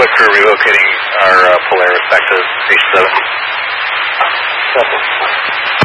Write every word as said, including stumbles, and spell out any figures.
the crew relocating our uh, Polaris back to Station seven. Copy.